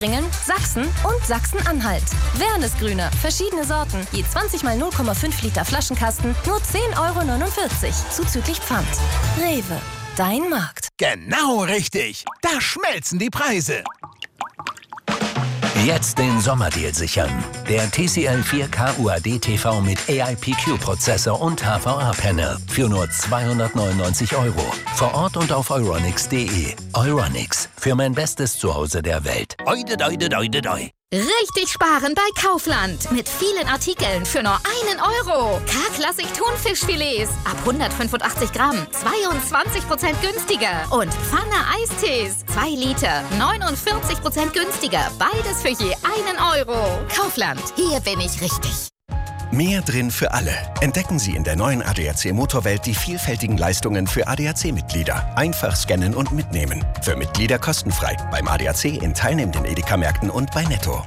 Sachsen und Sachsen-Anhalt. Wernesgrüner, verschiedene Sorten, je 20 mal 0,5 Liter Flaschenkasten, nur 10,49 € zuzüglich Pfand. Rewe, dein Markt. Genau richtig. Da schmelzen die Preise. Jetzt den Sommerdeal sichern. Der TCL 4K UHD TV mit AIPQ-Prozessor und HVA-Panel für nur 299 €. Vor Ort und auf euronics.de. Euronics, für mein bestes Zuhause der Welt. Oide, doide, doide, doi. Richtig sparen bei Kaufland. Mit vielen Artikeln für nur 1 €. K-Klassik Thunfischfilets ab 185 Gramm. 22% günstiger. Und Pfanne Eistees. 2 Liter. 49% günstiger. Beides für je 1 €. Kaufland. Hier bin ich richtig. Mehr drin für alle. Entdecken Sie in der neuen ADAC Motorwelt die vielfältigen Leistungen für ADAC-Mitglieder. Einfach scannen und mitnehmen. Für Mitglieder kostenfrei. Beim ADAC in teilnehmenden Edeka-Märkten und bei Netto.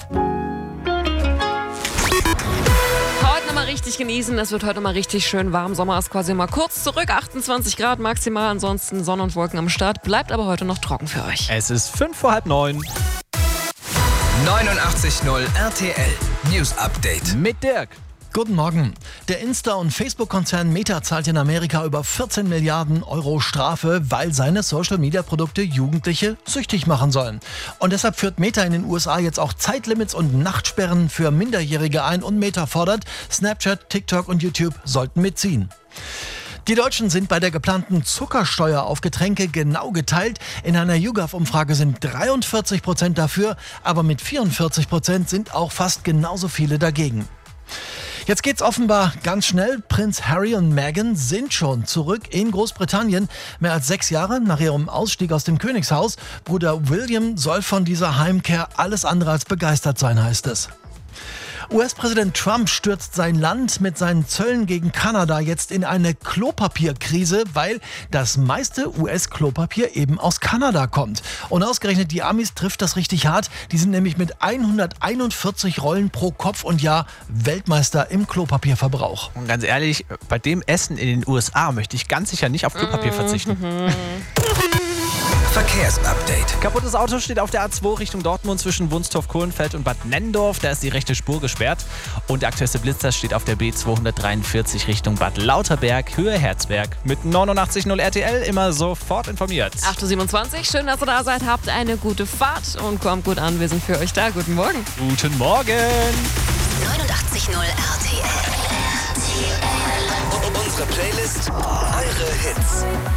Heute nochmal richtig genießen. Es wird heute nochmal richtig schön warm. Sommer ist quasi mal kurz zurück. 28 Grad maximal. Ansonsten Sonne und Wolken am Start. Bleibt aber heute noch trocken für euch. Es ist 8:55. 89.0 RTL News Update. Mit Dirk. Guten Morgen. Der Insta- und Facebook-Konzern Meta zahlt in Amerika über 14 Milliarden € Strafe, weil seine Social-Media-Produkte Jugendliche süchtig machen sollen. Und deshalb führt Meta in den USA jetzt auch Zeitlimits und Nachtsperren für Minderjährige ein und Meta fordert, Snapchat, TikTok und YouTube sollten mitziehen. Die Deutschen sind bei der geplanten Zuckersteuer auf Getränke genau geteilt. In einer YouGov-Umfrage sind 43% dafür, aber mit 44% sind auch fast genauso viele dagegen. Jetzt geht's offenbar ganz schnell. Prinz Harry und Meghan sind schon zurück in Großbritannien. Mehr als 6 Jahre nach ihrem Ausstieg aus dem Königshaus. Bruder William soll von dieser Heimkehr alles andere als begeistert sein, heißt es. US-Präsident Trump stürzt sein Land mit seinen Zöllen gegen Kanada jetzt in eine Klopapierkrise, weil das meiste US-Klopapier eben aus Kanada kommt. Und ausgerechnet die Amis trifft das richtig hart. Die sind nämlich mit 141 Rollen pro Kopf und Jahr Weltmeister im Klopapierverbrauch. Und ganz ehrlich, bei dem Essen in den USA möchte ich ganz sicher nicht auf Klopapier verzichten. Verkehrsupdate. Kaputtes Auto steht auf der A2 Richtung Dortmund zwischen Wunstorf-Kohlenfeld und Bad Nenndorf. Da ist die rechte Spur gesperrt. Und der aktuellste Blitzer steht auf der B243 Richtung Bad Lauterberg, Höhe Herzberg. Mit 89.0 RTL immer sofort informiert. 8:27 Uhr. Schön, dass ihr da seid. Habt eine gute Fahrt und kommt gut an. Wir sind für euch da. Guten Morgen. Guten Morgen. 89.0 RTL. Unsere Playlist, eure Hits.